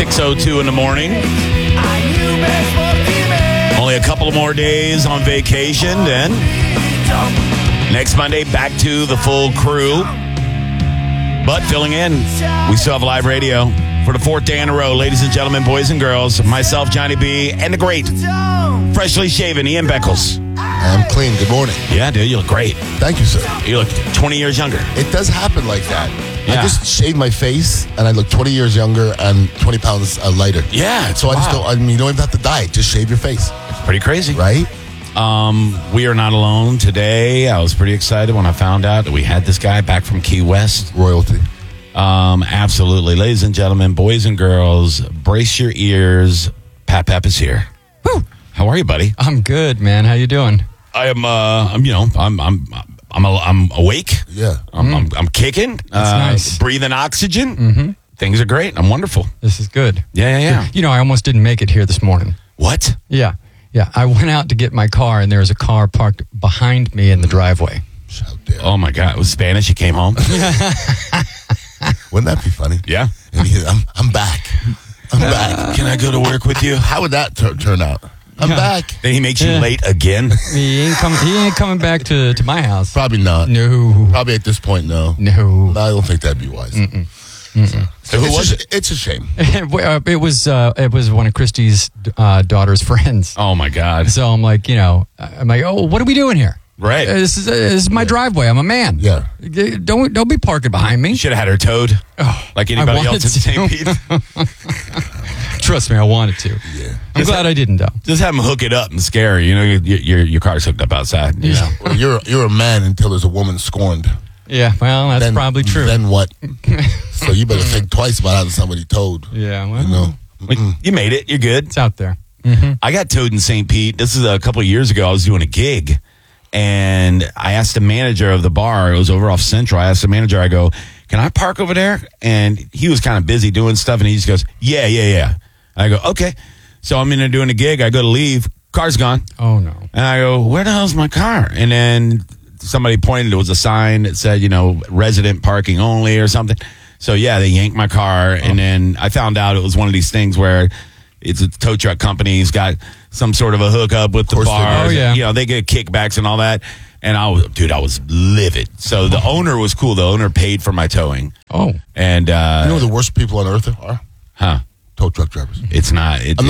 6:02 in the morning. Only a couple of more days on vacation, then next Monday, back to the full crew. But filling in, we still have live radio for the fourth day in a row. Ladies and gentlemen, boys and girls, myself, Johnny B, and the great, freshly shaven Ian Beckles. I'm clean. Good morning. Yeah, dude, you look great. Thank you, sir. You look 20 years younger. It does happen like that. Yeah. I just shaved my face, and I look 20 years younger and 20 pounds lighter. Yeah, So I just don't, you don't even have to diet. Just shave your face. It's pretty crazy. Right? We are not alone today. I was pretty excited when I found out that we had this guy back from Key West. Royalty. Absolutely. Ladies and gentlemen, boys and girls, brace your ears. Pap is here. Woo. How are you, buddy? I'm good, man. How you doing? I'm awake. Yeah. I'm kicking. Nice. Breathing oxygen. Things are great. I'm wonderful. This is good. Yeah. You know, I almost didn't make it here this morning. What? Yeah. I went out to get my car, and there was a car parked behind me in the driveway. How dare. Oh my God! It was Spanish. You came home. Wouldn't that be funny? Yeah. I'm back. I'm back. Can I go to work with you? How would that turn out? I'm back. Then he makes you late again. He ain't coming back to my house. Probably not. No. Probably at this point, no. No. I don't think that'd be wise. So who was it? It's a shame. It was one of Christy's daughter's friends. Oh my God! So I'm like, oh, what are we doing here? Right. This is my driveway. I'm a man. Yeah. Don't be parking behind me. You should have had her towed, like anybody else in St. Pete. Trust me, I wanted to. Yeah. I'm glad I didn't, though. Just have him hook it up and scare her. You know, your car's hooked up outside. You know? Well, you're a man until there's a woman scorned. Yeah, well, that's probably true. Then what? So you better think twice about having somebody towed. Yeah, well, You know? You made it. You're good. it's out there. I got towed in St. Pete. This is a couple of years ago. I was doing a gig, and I asked the manager of the bar. It was over off Central. I asked the manager, I go, can I park over there? And he was kind of busy doing stuff, and he just goes, yeah. I go, okay. So I'm in there doing a gig. I go to leave. Car's gone. Oh, no. And I go, where the hell's my car? And then somebody pointed, there was a sign that said, resident parking only or something. So, yeah, they yanked my car. And then I found out it was one of these things where it's a tow truck company. He's got some sort of a hookup with the course they bar. do. Oh, yeah. They get kickbacks and all that. And I was livid. So the owner was cool. The owner paid for my towing. Oh. And, You know who the worst people on earth are? huh? Tow truck drivers. It's not. It's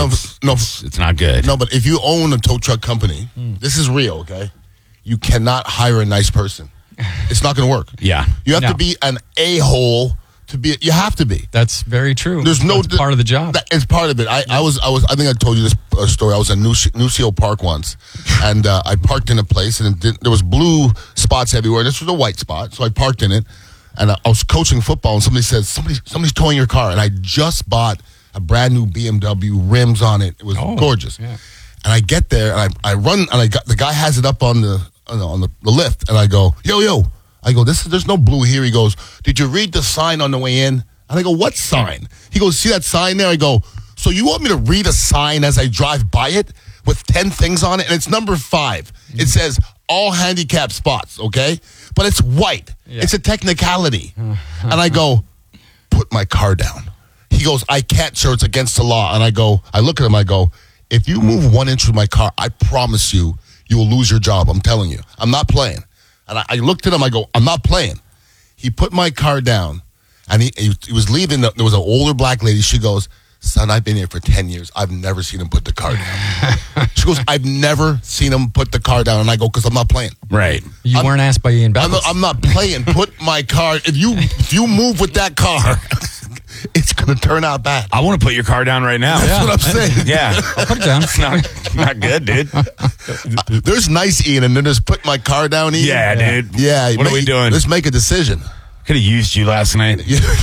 not good. No, but if you own a tow truck company, this is real, okay? You cannot hire a nice person. It's not going to work. Yeah. You have No. to be an a-hole to be. You have to be. That's very true. There's no That's part of the job. It's part of it. I think I told you this story. I was in Nucio Park once, and I parked in a place, and there was blue spots everywhere. This was a white spot, so I parked in it, and I was coaching football, and somebody said, "Somebody's towing your car," and I just bought a brand new BMW, rims on it. It was gorgeous. Yeah. And I get there, and I run, and the guy has it up on the lift, and I go, yo. I go, there's no blue here. He goes, did you read the sign on the way in? And I go, what sign? He goes, see that sign there? I go, so you want me to read a sign as I drive by it with 10 things on it? And it's number 5. It says all handicap spots, okay? But it's white. Yeah. It's a technicality. And I go, put my car down. He goes, I can't, sir. It's against the law. And I look at him, I go, if you move 1 inch with my car, I promise you will lose your job. I'm telling you. I'm not playing. And I looked at him, I go, I'm not playing. He put my car down, and he was leaving. There was an older black lady. She goes, son, I've been here for 10 years. I've never seen him put the car down. She goes, I've never seen him put the car down. And I go, because I'm not playing. Right. You weren't asked by Ian Beckles. I'm not playing. Put my car. If you move with that car, it's going to turn out bad. I want to put your car down right now. That's what I'm saying. Yeah. I'll put it down. It's not good, dude. There's nice Ian, and then there's put my car down Ian. Yeah, dude. Yeah. What are we doing? Let's make a decision. Could have used you last night.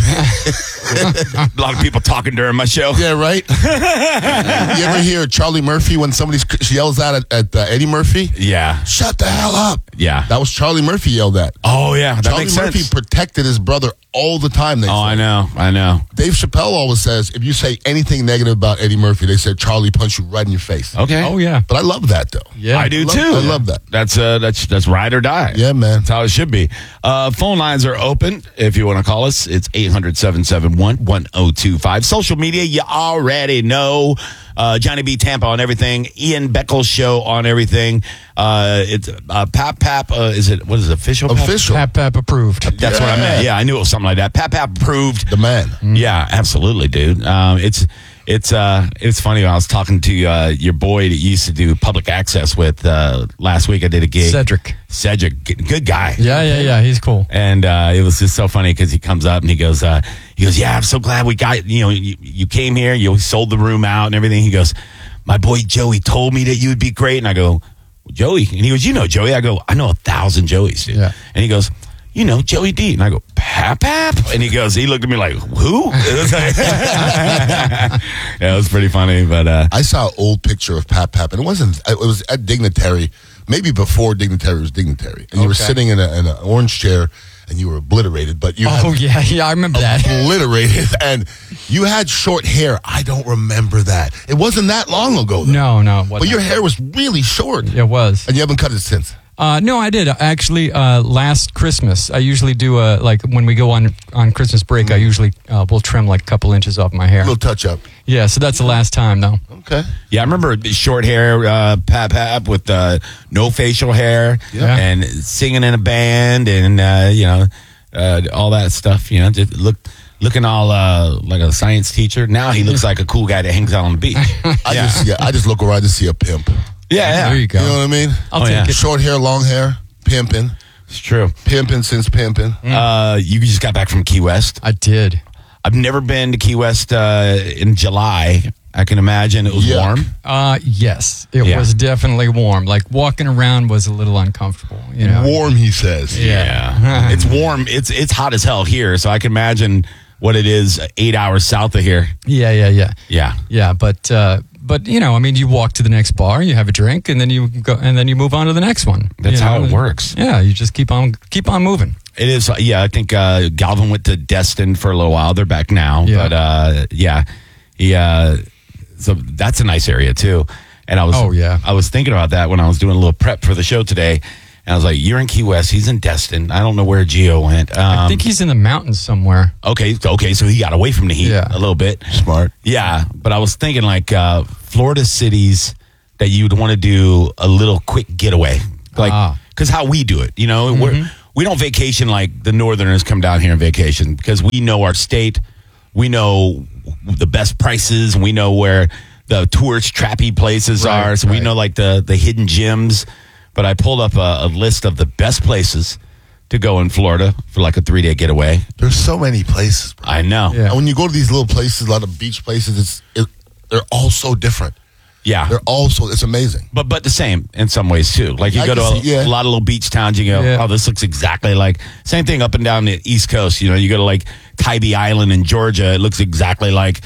A lot of people talking during my show. Yeah, right? You ever hear Charlie Murphy when somebody yells out at Eddie Murphy? Yeah. Shut the hell up. Yeah. That was Charlie Murphy yelled at. Oh, yeah. That Charlie makes Murphy sense. protected his brother all the time. They say. I know. Dave Chappelle always says, if you say anything negative about Eddie Murphy, they said Charlie punched you right in your face. Okay. Oh, yeah. But I love that, though. Yeah. I do, too. I love that. That's ride or die. Yeah, man. That's how it should be. Phone lines are open. open. If you want to call us, it's 800-771-1025. Social media, you already know. Johnny B. Tampa on everything. Ian Beckles Show on everything. It's Pap. Is it, what is it, official? Official. Pap approved. That's what I meant. Yeah, I knew it was something like that. Pap approved. The man. Yeah, absolutely, dude. It's funny. I was talking to your boy that you used to do public access with last week. I did a gig. Cedric, good guy. Yeah. He's cool. And it was just so funny because he comes up and he goes, yeah, I'm so glad we got, you came here, you sold the room out and everything. He goes, my boy Joey told me that you would be great. And I go, well, Joey? And he goes, you know Joey? I go, I know 1,000 Joeys, dude. Yeah. And he goes, you know, Joey D. And I go, Pap? And he looked at me like, who? It was like, yeah, it was pretty funny. But I saw an old picture of Pap, and it was at Dignitary, maybe before Dignitary was Dignitary. And you were sitting in an orange chair, and you were obliterated. But you I remember that. Obliterated, and you had short hair. I don't remember that. It wasn't that long ago, though. No, it wasn't. But your hair was really short. It was. And you haven't cut it since. No, I did. Actually, last Christmas, I usually do, like, when we go on Christmas break, I usually will trim, like, a couple inches off my hair. A little touch-up. Yeah, so that's the last time, though. Okay. yeah, I remember short hair, Pap with no facial hair and singing in a band and, all that stuff, just looking all like a science teacher. Now he looks like a cool guy that hangs out on the beach. I just look around to see a pimp. Yeah. There you go. You know what I mean? I'll take it. Short hair, long hair, pimping. It's true. Pimping since pimping. You just got back from Key West. I did. I've never been to Key West in July. I can imagine it was warm. Yes, it was definitely warm. Like, walking around was a little uncomfortable, Warm, he says. Yeah. It's warm. It's hot as hell here, so I can imagine what it is 8 hours south of here. Yeah. Yeah. But you walk to the next bar, you have a drink, and then you go, and then you move on to the next one. That's how it works. Yeah, you just keep on moving. It is. Yeah, I think Galvin went to Destin for a little while. They're back now. Yeah. But so that's a nice area too. And I was thinking about that when I was doing a little prep for the show today. And I was like, you're in Key West. He's in Destin. I don't know where Gio went. I think he's in the mountains somewhere. Okay. So he got away from the heat a little bit. Smart. Yeah. But I was thinking like Florida cities that you'd want to do a little quick getaway. Like, because how we do it, we don't vacation like the Northerners come down here and vacation because we know our state. We know the best prices and we know where the tourist trappy places are. So we know like the hidden gems. But I pulled up a list of the best places to go in Florida for like a 3-day getaway. There's so many places, bro. I know. Yeah. And when you go to these little places, a lot of beach places, they're all so different. Yeah. It's amazing. But the same in some ways too. Like you go to a lot of little beach towns, you go, oh, this looks exactly like, same thing up and down the East Coast. You go to like Tybee Island in Georgia, it looks exactly like,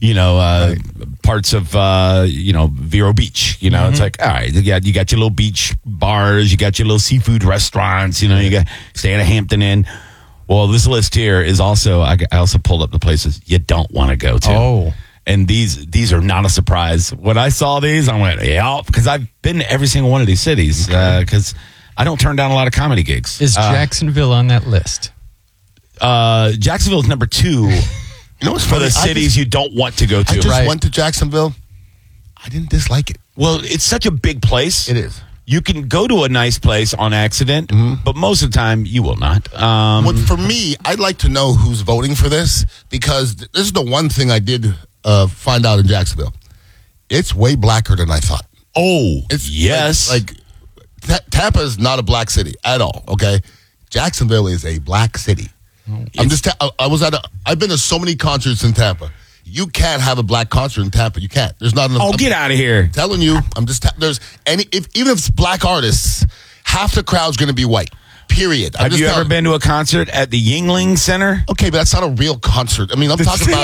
parts of, Vero Beach. It's like, all right, you got your little beach bars, you got your little seafood restaurants, you got stay at a Hampton Inn. Well, this list here is also, I also pulled up the places you don't want to go to. Oh. And these are not a surprise. When I saw these, I went, yeah, because I've been to every single one of these cities because I don't turn down a lot of comedy gigs. Is Jacksonville on that list? Jacksonville is number 2. What's for the cities you don't want to go to. I just went to Jacksonville. I didn't dislike it. Well, it's such a big place. It is. You can go to a nice place on accident, but most of the time you will not. For me, I'd like to know who's voting for this because this is the one thing I did find out in Jacksonville. It's way blacker than I thought. Oh, yes. Like Tampa is not a black city at all, okay? Jacksonville is a black city. I've been to so many concerts in Tampa. You can't have a black concert in Tampa. You can't. There's not enough. Oh, get out of here! I'm telling you, even if it's black artists, half the crowd's going to be white. Period. Have you ever been to a concert at the Yingling Center? Okay, but that's not a real concert. I mean, I'm talking about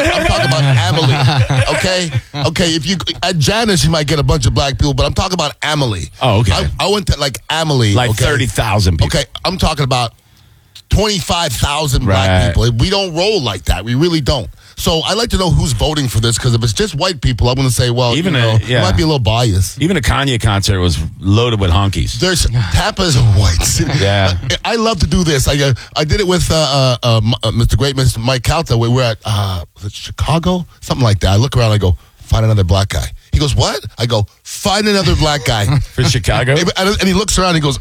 Amelie. Okay. If you at Janice, you might get a bunch of black people, but I'm talking about Amelie. Oh, okay. I went to like Amelie, 30,000 people. Okay, I'm talking about 25,000 black people. We don't roll like that. We really don't. So I like to know who's voting for this, because if it's just white people, I'm going to say, well, Even it might be a little biased. Even a Kanye concert was loaded with honkies. Tampa is a white city. Yeah. I love to do this. I did it with Mr. Mike Calta. We were at was it Chicago? Something like that. I look around, I go, find another black guy. He goes, what? I go, find another black guy. For Chicago? And he looks around, he goes,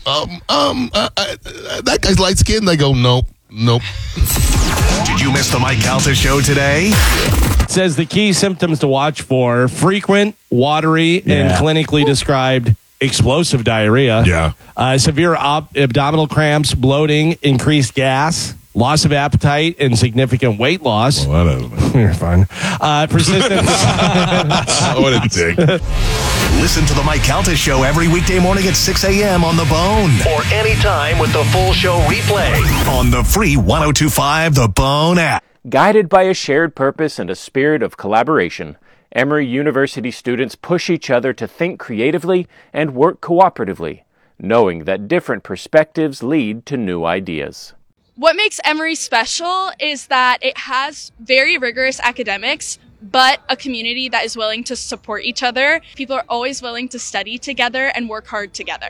that guy's light skinned. I go, nope. Did you miss the Mike Calta show today? It says the key symptoms to watch for: frequent, watery, and clinically described explosive diarrhea. Yeah. Severe abdominal cramps, bloating, increased gas, loss of appetite, and significant weight loss. Whatever. You're fine. Persistent. What a dick. Listen to the Mike Calta show every weekday morning at 6 a.m. on The Bone. Or anytime with the full show replay on the free 102.5 The Bone app. Guided by a shared purpose and a spirit of collaboration, Emory University students push each other to think creatively and work cooperatively, knowing that different perspectives lead to new ideas. What makes Emory special is that it has very rigorous academics, but a community that is willing to support each other. People are always willing to study together and work hard together.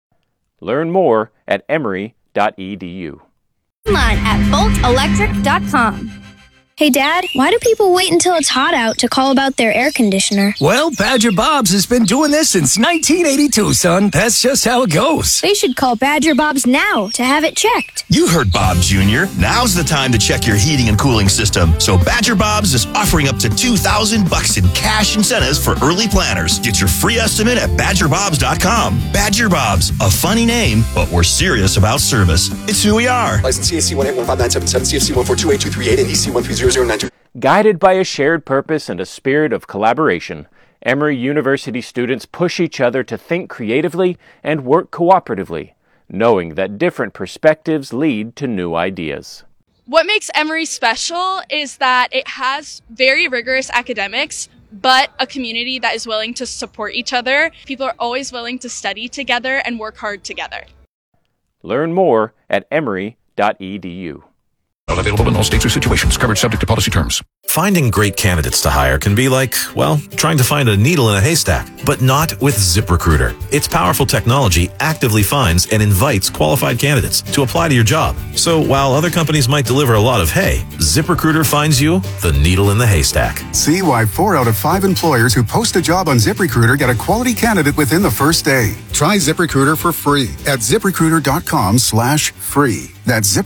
Learn more at emory.edu. Online at voltelectric.com. Hey, Dad, why do people wait until it's hot out to call about their air conditioner? Well, Badger Bob's has been doing this since 1982, son. That's just how it goes. They should call Badger Bob's now to have it checked. You heard Bob Jr. Now's the time to check your heating and cooling system. So Badger Bob's is offering up to $2,000 in cash incentives for early planners. Get your free estimate at badgerbobs.com. Badger Bob's, a funny name, but we're serious about service. It's who we are. License CAC 1815977, CFC 1428238, and EC 130. Guided by a shared purpose and a spirit of collaboration, Emory University students push each other to think creatively and work cooperatively, knowing that different perspectives lead to new ideas. What makes Emory special is that it has very rigorous academics, but a community that is willing to support each other. People are always willing to study together and work hard together. Learn more at emory.edu. Not available in all states or situations. Covered subject to policy terms. Finding great candidates to hire can be like, well, trying to find a needle in a haystack, but not with ZipRecruiter. Its powerful technology actively finds and invites qualified candidates to apply to your job. So while other companies might deliver a lot of hay, ZipRecruiter finds you the needle in the haystack. See why 4 out of 5 employers who post a job on ZipRecruiter get a quality candidate within the first day. Try ZipRecruiter for free at ZipRecruiter.com/free. That's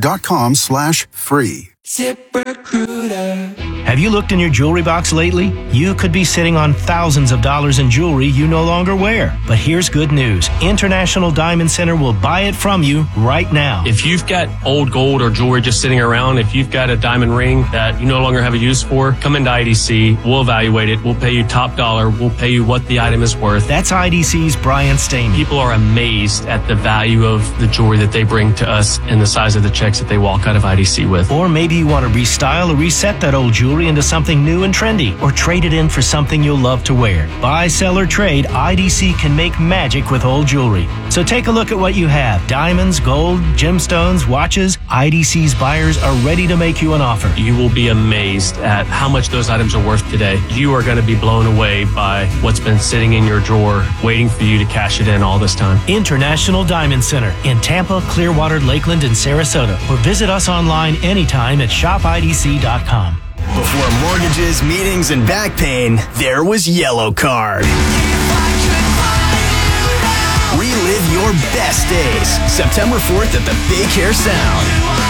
ZipRecruiter.com/free. ZipRecruiter. Have you looked in your jewelry box lately? You could be sitting on thousands of dollars in jewelry you no longer wear. But here's good news. International Diamond Center will buy it from you right now. If you've got old gold or jewelry just sitting around, if you've got a diamond ring that you no longer have a use for, come into IDC. We'll evaluate it. We'll pay you top dollar. We'll pay you what the item is worth. That's IDC's Brian Stamey. People are amazed at the value of the jewelry that they bring to us and the size of the checks that they walk out of IDC with. Or maybe you want to restyle or reset that old jewelry into something new and trendy, or trade it in for something you'll love to wear. Buy, sell, or trade, IDC can make magic with old jewelry. So take a look at what you have. Diamonds, gold, gemstones, watches. IDC's buyers are ready to make you an offer. You will be amazed at how much those items are worth today. You are going to be blown away by what's been sitting in your drawer, waiting for you to cash it in all this time. International Diamond Center in Tampa, Clearwater, Lakeland, and Sarasota. Or visit us online anytime at shopidc.com. Before mortgages, meetings, and back pain, there was Yellow Card. Relive your best days. September 4th at the Big Hair Sound.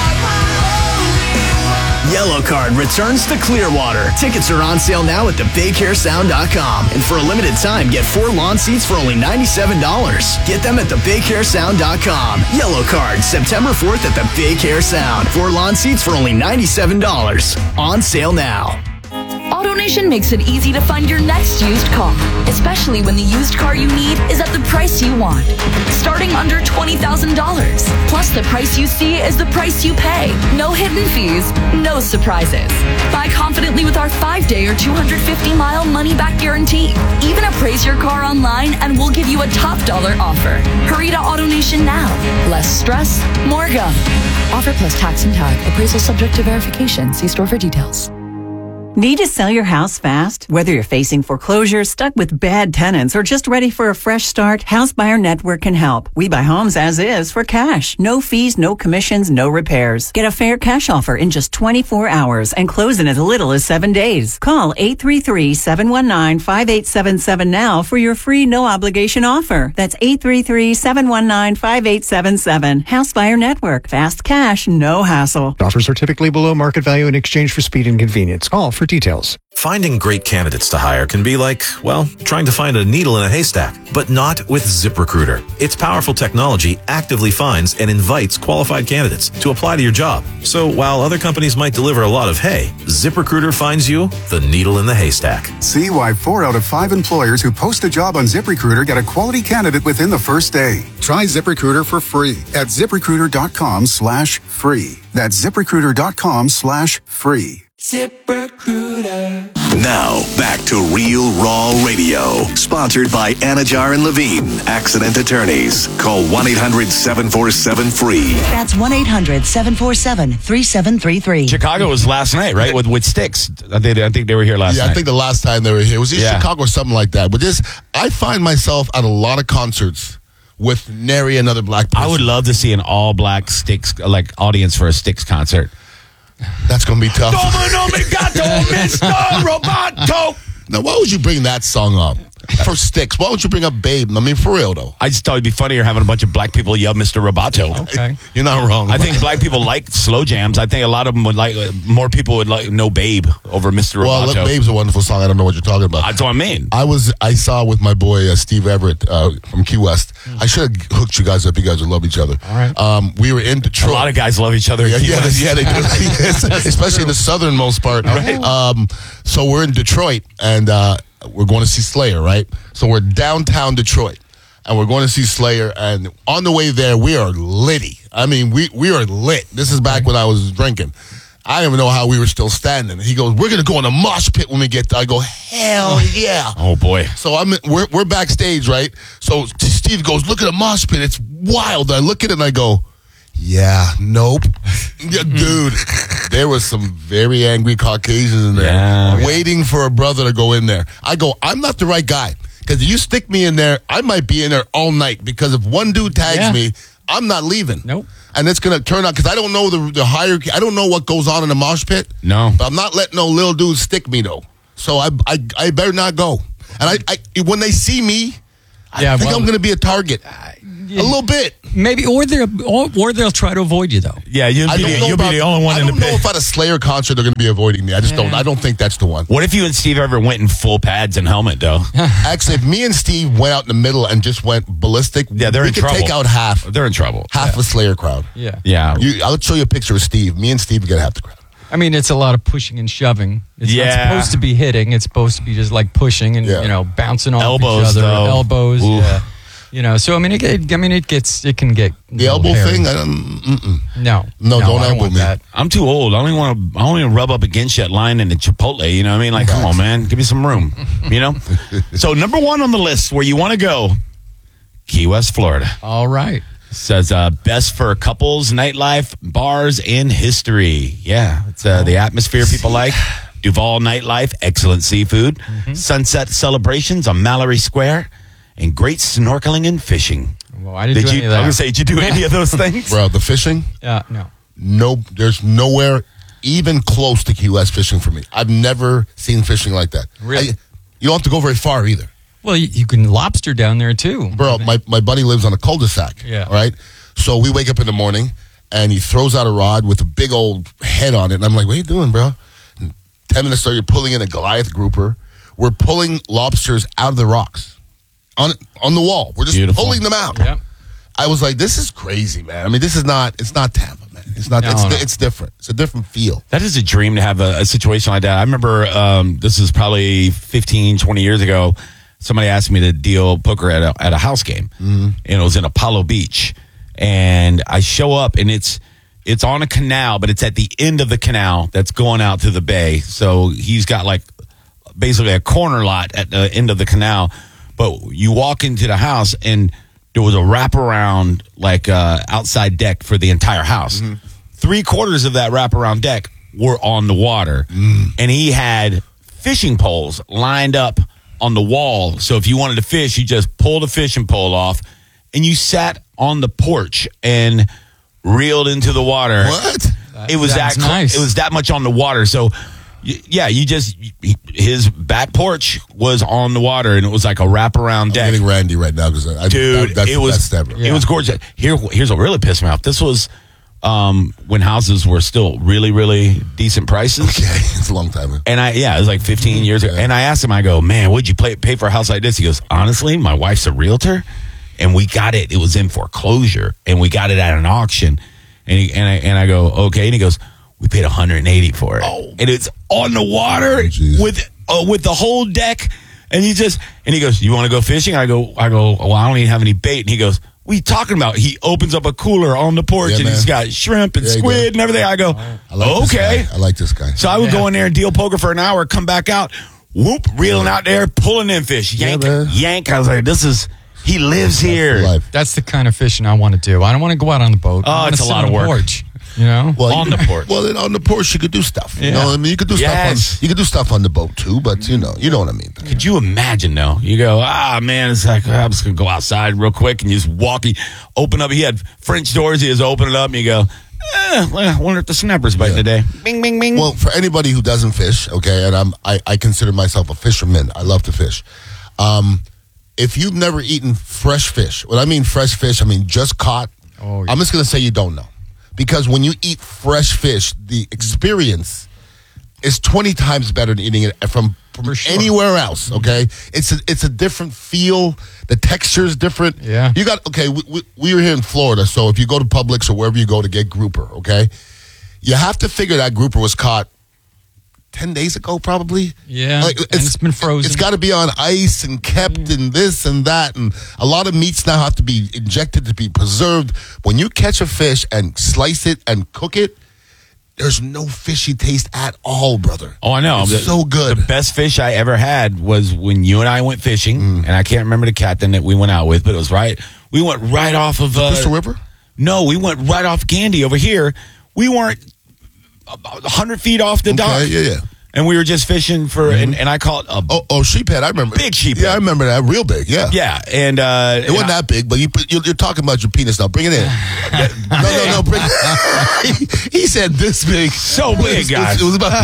Yellow Card returns to Clearwater. Tickets are on sale now at thebighairsound.com. And for a limited time, get 4 lawn seats for only $97. Get them at thebighairsound.com. Yellow Card, September 4th at the Big Hair Sound. 4 lawn seats for only $97. On sale now. AutoNation makes it easy to find your next used car, especially when the used car you need is at the price you want. Starting under $20,000. Plus, the price you see is the price you pay. No hidden fees, no surprises. Buy confidently with our 5-day or 250-mile money-back guarantee. Even appraise your car online and we'll give you a top dollar offer. Hurry to AutoNation now. Less stress, more go. Offer plus tax and tag. Appraisal subject to verification. See store for details. Need to sell your house fast? Whether you're facing foreclosure, stuck with bad tenants, or just ready for a fresh start, House Buyer Network can help. We buy homes as is for cash. No fees, no commissions, no repairs. Get a fair cash offer in just 24 hours and close in as little as 7 days. Call 833-719-5877 now for your free no-obligation offer. That's 833-719-5877. House Buyer Network. Fast cash, no hassle. Offers are typically below market value in exchange for speed and convenience. Call for details. Finding great candidates to hire can be like, well, trying to find a needle in a haystack, but not with ZipRecruiter. Its powerful technology actively finds and invites qualified candidates to apply to your job. So while other companies might deliver a lot of hay, ZipRecruiter finds you the needle in the haystack. See why 4 out of 5 employers who post a job on ZipRecruiter get a quality candidate within the first day. Try ZipRecruiter for free at ZipRecruiter.com/free. That's ZipRecruiter.com/free. ZipRecruiter. Now, back to Real Raw Radio. Sponsored by Anajar and Levine, accident attorneys. Call 1-800-747-FREE. That's 1-800-747-3733. Chicago was last night, right? With Styx. I think they were here last night. Yeah, I think the last time they were here. It was in Chicago or something like that. But I find myself at a lot of concerts with nary another black person. I would love to see an all-black Styx, audience for a Styx concert. That's going to be tough. Domino Migato, Mr. Roboto. Now, why would you bring that song up? For Styx, why would you bring up Babe? I mean, for real, though. I just thought it'd be funnier having a bunch of black people yell Mr. Roboto. Okay. You're not wrong. I think black people like slow jams. I think a lot of them would more people would know Babe over Mr. Roboto. Well, look, Babe's a wonderful song. I don't know what you're talking about. That's what I mean. I saw with my boy Steve Everett from Key West. I should have hooked you guys up. You guys would love each other. All right. We were in Detroit. A lot of guys love each other. Yeah, they do. Especially in the southernmost part. Right. So we're in Detroit, and we're going to see Slayer, right? So we're downtown Detroit, and we're going to see Slayer, and on the way there, we are litty. I mean, we are lit. This is back when I was drinking. I don't even know how we were still standing. He goes, "We're going to go in a mosh pit when we get there." I go, "Hell yeah." Oh, boy. So we're backstage, right? So Steve goes, "Look at the mosh pit. It's wild." I look at it, and I go, "Yeah, nope." Yeah, dude, there was some very angry Caucasians in there waiting for a brother to go in there. I go, "I'm not the right guy. Because if you stick me in there, I might be in there all night. Because if one dude tags me, I'm not leaving." Nope. And it's going to turn out, because I don't know the hierarchy. I don't know what goes on in the mosh pit. No. But I'm not letting no little dude stick me, though. So I better not go. And I when they see me, I think I'm going to be a target. A little bit. Maybe, or they'll try to avoid you, though. Yeah, you'll be the only one in the pit. I don't know if at a Slayer concert they're going to be avoiding me. I just don't. I don't think that's the one. What if you and Steve ever went in full pads and helmet, though? Actually, if me and Steve went out in the middle and just went ballistic, they're in trouble. We could take out half. They're in trouble. Half a Slayer crowd. Yeah. I'll show you a picture of Steve. Me and Steve are going to have the crowd. I mean, it's a lot of pushing and shoving. It's not supposed to be hitting. It's supposed to be just like pushing and bouncing off each other. Elbows. Ooh. Yeah. So I mean, it can get the elbow hairy. thing. No, don't elbow me. That. I'm too old. I don't want to rub up against that line in the Chipotle. You know what I mean? Like, come on, man, give me some room. So number 1 on the list where you want to go, Key West, Florida. All right. Says best for couples, nightlife, bars in history. Yeah, it's the atmosphere people like. Duval nightlife, excellent seafood, sunset celebrations on Mallory Square, and great snorkeling and fishing. Well, I didn't do any of that. I was going to say, did you do any of those things? Bro, the fishing? No. Nope. There's nowhere even close to Key West fishing for me. I've never seen fishing like that. Really? You don't have to go very far either. Well, you can lobster down there, too. Bro, my buddy lives on a cul-de-sac. Yeah. All right? So we wake up in the morning, and he throws out a rod with a big old head on it. And I'm like, what are you doing, bro? And 10 minutes later, you're pulling in a Goliath grouper. We're pulling lobsters out of the rocks. On the wall. We're just pulling them out. Yep. I was like, this is crazy, man. I mean, it's not Tampa, man. It's not, it's different. It's a different feel. That is a dream to have a situation like that. I remember this is probably 15, 20 years ago. Somebody asked me to deal poker at a house game. And it was in Apollo Beach. And I show up and it's on a canal, but it's at the end of the canal that's going out to the bay. So he's got like basically a corner lot at the end of the canal. But you walk into the house, and there was a wraparound, outside deck for the entire house. 3/4 of that wraparound deck were on the water, and he had fishing poles lined up on the wall. So if you wanted to fish, you just pulled a fishing pole off, and you sat on the porch and reeled into the water. What? It was nice. It was that much on the water. So, his back porch was on the water, and it was like a wraparound deck. I'm getting randy right now because that's it was the best ever. It was gorgeous. Here's what really pissed me off. This was when houses were still really, really decent prices. Okay, it's a long time ago. And it was like 15 years ago. And I asked him, I go, man, would you pay for a house like this? He goes, honestly, my wife's a realtor, and we got it. It was in foreclosure, and we got it at an auction. And I go, okay. And he goes, we paid $180 for it, and it's on the water with the whole deck. And he goes, you want to go fishing? I go, well, I don't even have any bait. And he goes, what are you talking about? He opens up a cooler on the porch, and he's got shrimp and squid and everything. I go, okay. I like this guy. So I would go in there and deal poker for an hour, come back out, whoop, reeling out there, pulling in fish, yank. I was like, he lives here. That's the kind of fishing I want to do. I don't want to go out on the boat. Oh, it's a lot of work. Porch, you know, on the porch. Well, then on the porch you could do stuff. Yeah. You know what I mean? You could do stuff. You could do stuff on the boat too. But you know what I mean. Could you imagine though? You go, man, it's like I'm just gonna go outside real quick and you just walk. Open up. He had French doors. He just open it up and you go. I wonder if the snapper's biting today. Bing, bing, bing. Well, for anybody who doesn't fish, okay, and I consider myself a fisherman. I love to fish. If you've never eaten fresh fish, when I mean fresh fish, I mean just caught. Oh, yeah. I'm just going to say you don't know. Because when you eat fresh fish, the experience is 20 times better than eating it from anywhere else, okay? It's a different feel. The texture is different. Yeah. You got, okay, we were here in Florida, so if you go to Publix or wherever you go to get grouper, okay, you have to figure that grouper was caught 10 days ago, probably. Yeah, it's been frozen. It's got to be on ice and kept and this and that. And a lot of meats now have to be injected to be preserved. When you catch a fish and slice it and cook it, there's no fishy taste at all, brother. Oh, I know. It's so good. The best fish I ever had was when you and I went fishing, and I can't remember the captain that we went out with, but it was right. We went right off of... Crystal River? No, we went right off Gandy over here. We weren't 100 feet off the dock. Yeah. And we were just fishing for, and I caught a sheephead. I remember. Big sheephead. Yeah, I remember that. Real big, yeah. Yeah, and... it wasn't that big, but you're talking about your penis now. Bring it in. No. Bring it. He said this big. So big, guys. It was about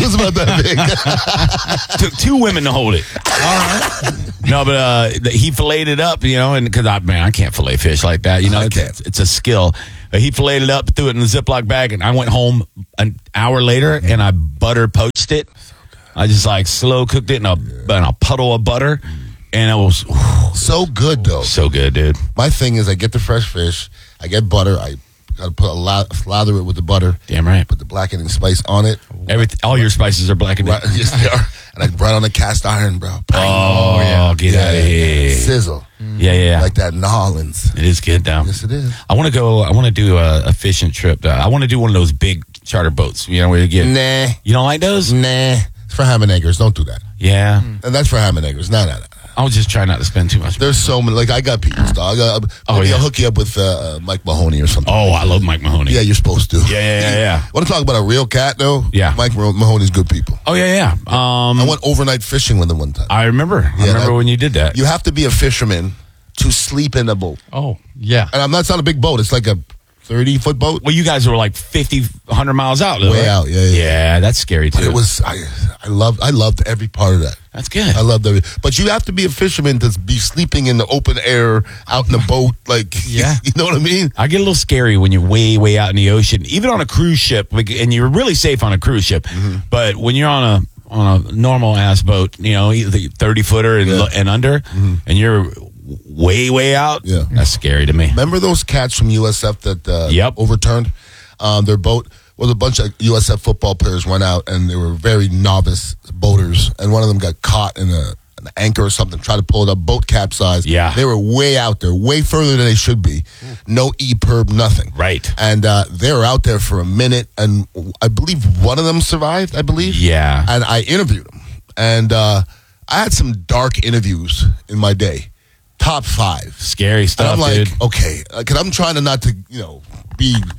that big. Took two women to hold it. All right. No, but he filleted it up, you know, and because I can't fillet fish like that. You know, it's a skill. He filleted it up, threw it in a Ziploc bag, and I went home an hour later, and I butter poached it. I just like slow cooked it in a puddle of butter, and it was so good though. So good, dude. My thing is, I get the fresh fish, I get butter, I got to put lather it with the butter. Damn right. Put the blackening spice on it. All your spices are blackened. Yes, they are. And I brought on the cast iron, bro. Oh yeah, get out of here. Sizzle. Yeah. Like that Nolans. It is good down. Yes, it is. I want to do a fishing trip. I want to do one of those big charter boats. You know where you get. Nah. You don't like those? Nah. It's for ham and eggers. Don't do that. Yeah. And that's for ham and eggers. No. I was just trying not to spend too much. There's so many. Like, I got people, dog. I'll hook you up with Mike Mahoney or something. Oh, I love Mike Mahoney. Yeah, you're supposed to. Yeah. Want to talk about a real cat, though? Yeah. Mike Mahoney's good people. Oh, yeah. I went overnight fishing with him one time. I remember. I remember when you did that. You have to be a fisherman to sleep in a boat. Oh, yeah. And that's not a big boat. It's like a 30-foot boat. Well, you guys were like 50, 100 miles out. Way right? Out, yeah. Yeah, that's scary, too. But it was, I loved every part of that. That's good. I loved every. But you have to be a fisherman to be sleeping in the open air, out in the boat. Like, yeah. You know what I mean? I get a little scary when you're way, way out in the ocean, even on a cruise ship, and you're really safe on a cruise ship. Mm-hmm. But when you're on a normal ass boat, you know, 30-footer and under, and you're way, way out, that's scary to me. Remember those cats from USF that overturned their boat? Well, a bunch of USF football players went out, and they were very novice boaters, and one of them got caught in an anchor or something, tried to pull it up, boat capsized. Yeah. They were way out there, way further than they should be. No EPIRB, nothing. Right. And they were out there for a minute, and I believe one of them survived, Yeah. And I interviewed him. And I had some dark interviews in my day. Top 5. Scary stuff, and I'm like, dude. okay, because I'm trying to not to, be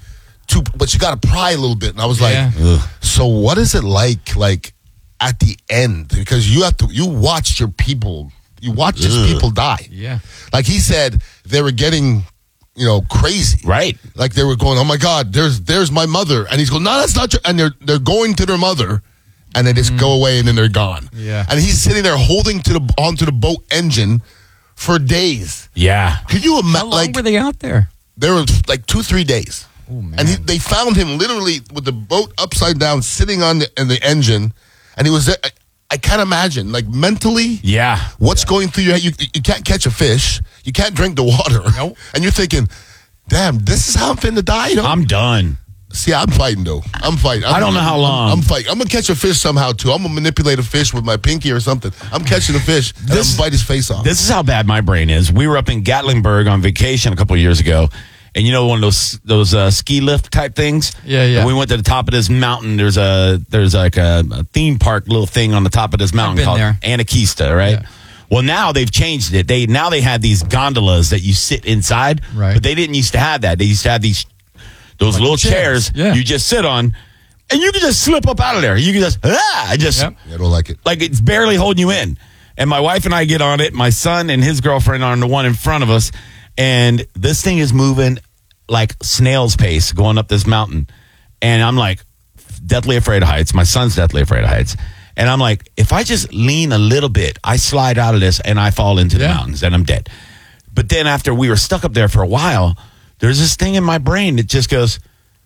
but you got to pry a little bit. And I was like, so what is it like at the end? Because you watched your people, you watched his people die. Yeah. Like he said, they were getting, crazy. Right. Like they were going, oh my God, there's my mother. And he's going, no, that's not your, and they're going to their mother. And they just go away and then they're gone. Yeah. And he's sitting there holding onto the boat engine for days. Yeah. Could you imagine? How long were they out there? There were like 2-3 days. Oh, man. And they found him literally with the boat upside down, sitting in the engine. And he was there. I can't imagine, like mentally, what's going through your head. You can't catch a fish. You can't drink the water. Nope. And you're thinking, damn, this is how I'm finna die? I'm done. See, I'm fighting, though. I'm fighting. I don't know how long. I'm fighting. I'm going to catch a fish somehow, too. I'm going to manipulate a fish with my pinky or something. I'm catching a fish, and I'm going to bite his face off. This is how bad my brain is. We were up in Gatlinburg on vacation a couple of years ago, and one of those ski lift type things? Yeah. And we went to the top of this mountain. There's like a theme park little thing on the top of this mountain called Anakista, right? Yeah. Well, now they've changed it. They have these gondolas that you sit inside, right. But they didn't used to have that. They used to have those like little chairs you just sit on, and you can just slip up out of there. You can just, I don't like it. Like it's barely holding you in. And my wife and I get on it. My son and his girlfriend are on the one in front of us, and this thing is moving like snail's pace going up this mountain. And I'm like, deathly afraid of heights. My son's deathly afraid of heights. And I'm like, if I just lean a little bit, I slide out of this and I fall into the mountains and I'm dead. But then after we were stuck up there for a while, there's this thing in my brain that just goes,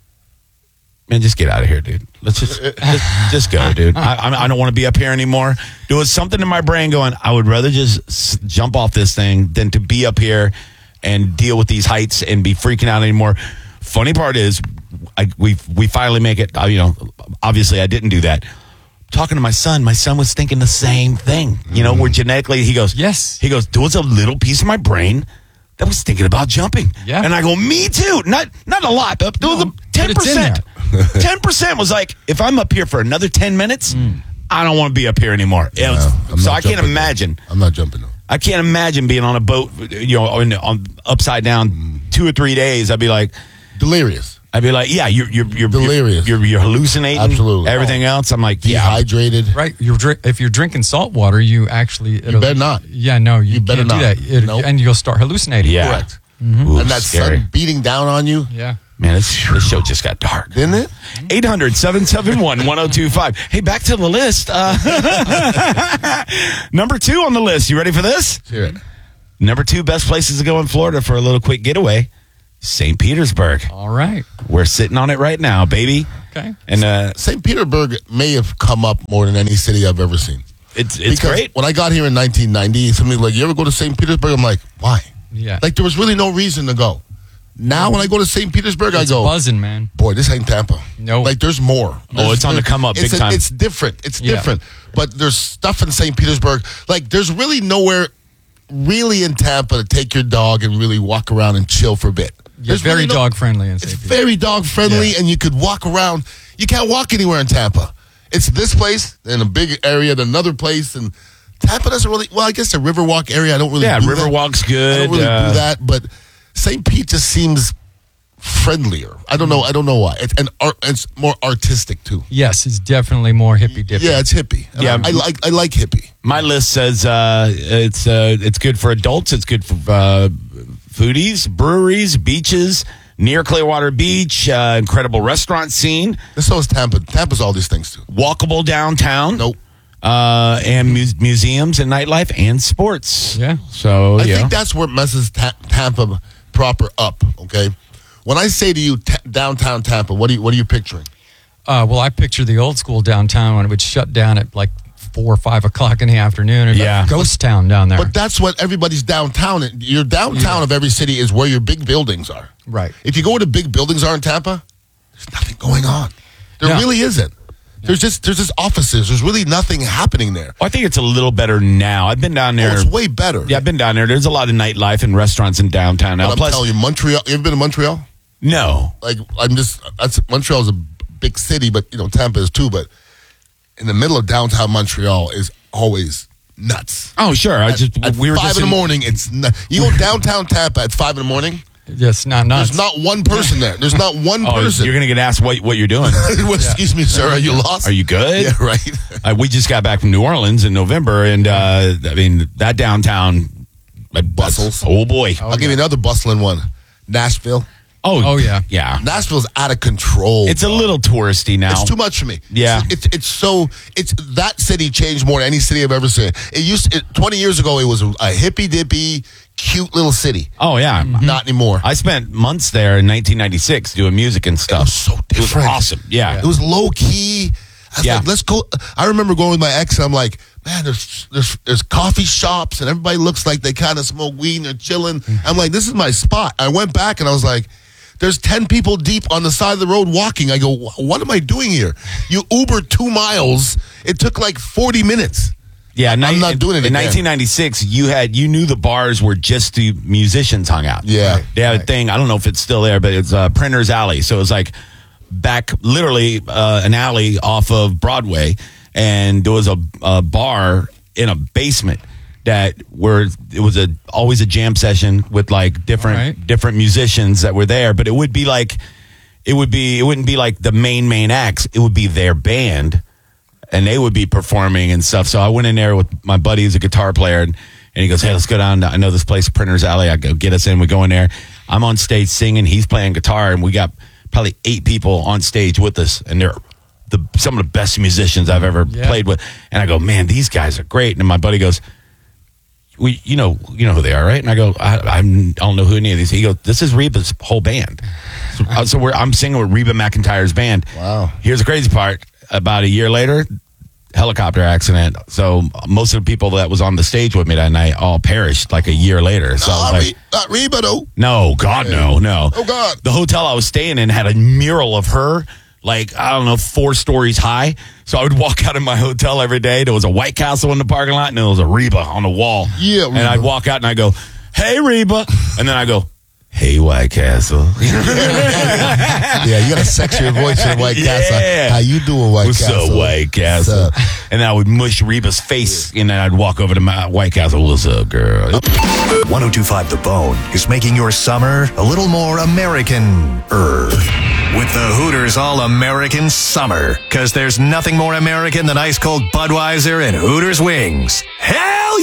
man, just get out of here, dude. Let's just go, dude. I don't want to be up here anymore. There was something in my brain going, I would rather just jump off this thing than to be up here and deal with these heights and be freaking out anymore. Funny part is, we finally make it. Obviously I didn't do that. Talking to my son was thinking the same thing. Where genetically he goes, yes. He goes, there was a little piece of my brain that was thinking about jumping. Yeah. And I go, me too. Not a lot. There was 10%. 10% was like, if I'm up here for another 10 minutes, I don't want to be up here anymore. So I can't imagine. I'm not jumping though. I can't imagine being on a boat, on upside down 2 or 3 days. I'd be like delirious. I'd be like, yeah, you're delirious. You're hallucinating. Absolutely. Everything else, I'm like, dehydrated. Right. If you're drinking salt water, you better not. Yeah, no, you better can't not. do that. Nope. And you'll start hallucinating. Yeah. Correct. Mm-hmm. Ooh, and that scary. sun beating down on you. Yeah. Man, this show just got dark. Didn't it? 800-771-1025. Hey, back to the list. Number 2 on the list. You ready for this? Let's hear it. Number 2 best places to go in Florida for a little quick getaway. St. Petersburg. All right. We're sitting on it right now, baby. Okay. And St. Petersburg may have come up more than any city I've ever seen. It's because great. When I got here in 1990, somebody like, you ever go to St. Petersburg? I'm like, why? Yeah. Like there was really no reason to go. Now when I go to St. Petersburg, I go, buzzing, man. Boy, this ain't Tampa. No. Like there's more. It's on the come up big time. It's different. It's different. But there's stuff in St. Petersburg. Like there's really nowhere really in Tampa to take your dog and really walk around and chill for a bit. Yeah, it's very dog friendly in St. It's very dog friendly, and you could walk around. You can't walk anywhere in Tampa. It's this place, then a big area, then another place, and Tampa doesn't really. Well, I guess the Riverwalk area, I don't really. Yeah, do Riverwalk's good. I don't really do that, but St. Pete just seems friendlier. I don't know why. It's more artistic too. Yes, it's definitely more hippie dippy. Yeah, it's hippie. Yeah, I like hippie. My list says it's good for adults. It's good for foodies, breweries, beaches, near Clearwater Beach, incredible restaurant scene. So is Tampa. Tampa's all these things too. Walkable downtown. Nope. And museums and nightlife and sports. Yeah. So I think that's what messes Tampa proper up. Okay. When I say to you downtown Tampa, what are you picturing? Well, I picture the old school downtown when it would shut down at like 4 or 5 o'clock in the afternoon. And ghost town down there. But that's what everybody's downtown. Your downtown of every city is where your big buildings are. Right. If you go where the big buildings are in Tampa, there's nothing going on. There really isn't. There's just offices. There's really nothing happening there. Well, I think it's a little better now. I've been down there. Oh, it's way better. Yeah, I've been down there. There's a lot of nightlife and restaurants in downtown now. But I'm telling you, Montreal. You ever been to Montreal? No. Montreal's a big city, but Tampa is too. But in the middle of downtown Montreal is always nuts. Oh, sure. We were 5 in the morning. It's nuts. You go downtown Tampa at 5 in the morning. Yes, not nuts. There's not one person there. There's not one person. You're going to get asked what you're doing. Well, excuse me, sir. Are you lost? Are you good? Yeah, right. We just got back from New Orleans in November, and I mean, that downtown bustles. Oh, boy. I'll give you another bustling one. Nashville. Oh, yeah. Yeah. Nashville's out of control. It's a little touristy now. It's too much for me. Yeah. It's that city changed more than any city I've ever seen. 20 years ago, it was a hippy-dippy, cute little city. Oh, yeah. Not anymore. I spent months there in 1996 doing music and stuff. It was so different. It was awesome. Yeah. It was low-key. I was like, let's go. I remember going with my ex, and I'm like, man, there's coffee shops, and everybody looks like they kind of smoke weed and they're chilling. I'm like, this is my spot. I went back, and I was like, there's 10 people deep on the side of the road walking. I go, what am I doing here? You Uber 2 miles. It took like 40 minutes. Yeah, I'm not doing it in again. 1996, you knew the bars were just the musicians hung out. Yeah. They had a thing, I don't know if it's still there, but it's Printer's Alley. So it was like back, literally an alley off of Broadway, and there was a bar in a basement it was always a jam session with like different musicians that were there, but it wouldn't be like the main acts. It would be their band, and they would be performing and stuff. So I went in there with my buddy who's a guitar player, and he goes, "Hey, let's go down. I know this place, Printer's Alley. I go get us in. We go in there. I'm on stage singing. He's playing guitar, and we got probably 8 people on stage with us, and they're some of the best musicians I've ever played with. And I go, man, these guys are great. And my buddy goes, you know who they are, right? And I go, I don't know who any of these. He goes, this is Reba's whole band. So I'm singing with Reba McEntire's band. Wow. Here's the crazy part. About a year later, helicopter accident. So most of the people that was on the stage with me that night all perished like a year later. So I was like, not Reba, though. No, God, no. Oh, God. The hotel I was staying in had a mural of her, like, I don't know, 4 stories high. So I would walk out of my hotel every day. There was a White Castle in the parking lot, and there was a Reba on the wall. Yeah, and I'd walk out and I go, hey, Reba. And then I go, hey, White Castle. Yeah, you got a sexier voice for White Castle. How you doing, White Castle? What's up, White Castle? And then I would mush Reba's face, and then I'd walk over to my White Castle. What's up, girl? 102.5 The Bone is making your summer a little more American-er. With the Hooters All-American Summer. Because there's nothing more American than ice-cold Budweiser and Hooters wings. Hell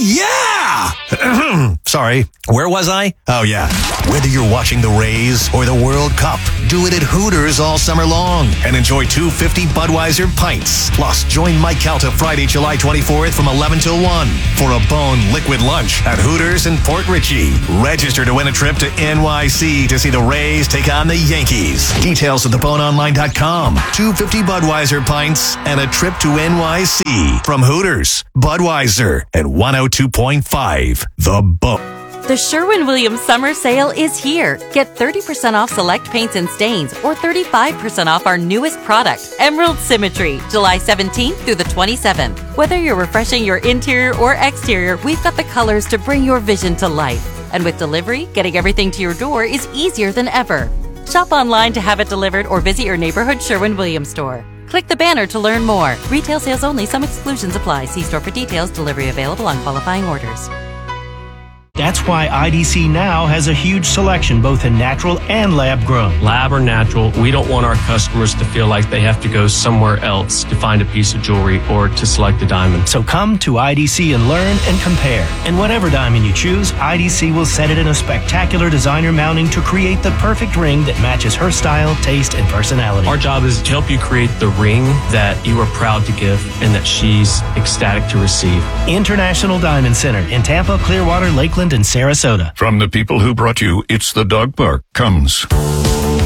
yeah! Sorry, where was I? Oh, yeah. Whether you're watching the Rays or the World Cup, do it at Hooters all summer long and enjoy 250 Budweiser pints. Plus, join Mike Calta Friday, July 24th from 11 till 1 for a Bone liquid lunch at Hooters in Port Richey. Register to win a trip to NYC to see the Rays take on the Yankees. Details at theboneonline.com. 250 Budweiser pints and a trip to NYC from Hooters, Budweiser, and 102.5 The Bone. The Sherwin-Williams Summer Sale is here. Get 30% off select paints and stains or 35% off our newest product, Emerald Symmetry, July 17th through the 27th. Whether you're refreshing your interior or exterior, we've got the colors to bring your vision to life. And with delivery, getting everything to your door is easier than ever. Shop online to have it delivered or visit your neighborhood Sherwin-Williams store. Click the banner to learn more. Retail sales only. Some exclusions apply. See store for details. Delivery available on qualifying orders. That's why IDC now has a huge selection both in natural and lab grown. Lab or natural, we don't want our customers to feel like they have to go somewhere else to find a piece of jewelry or to select a diamond. So come to IDC and learn and compare. And whatever diamond you choose, IDC will set it in a spectacular designer mounting to create the perfect ring that matches her style, taste, and personality. Our job is to help you create the ring that you are proud to give and that she's ecstatic to receive. International Diamond Center in Tampa, Clearwater, Lakeland, and Sarasota. From the people who brought you It's the Dog Park comes